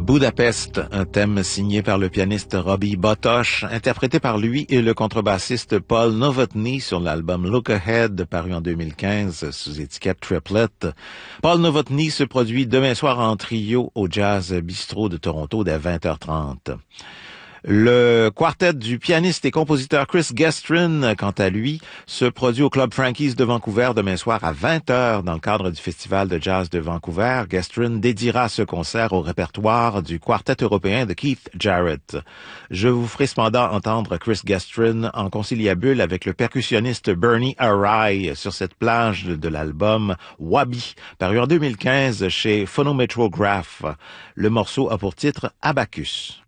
Budapest, un thème signé par le pianiste Robbie Botosh, interprété par lui et le contrebassiste Paul Novotny sur l'album Look Ahead, paru en 2015 sous étiquette Triplet. Paul Novotny se produit demain soir en trio au Jazz Bistro de Toronto dès 20h30. Le quartet du pianiste et compositeur Chris Gestrin, quant à lui, se produit au Club Frankie's de Vancouver demain soir à 20h dans le cadre du Festival de jazz de Vancouver. Gestrin dédiera ce concert au répertoire du quartet européen de Keith Jarrett. Je vous ferai cependant entendre Chris Gestrin en conciliabule avec le percussionniste Bernie Arai sur cette plage de l'album Wabi, paru en 2015 chez Phonometrograph. Le morceau a pour titre Abacus.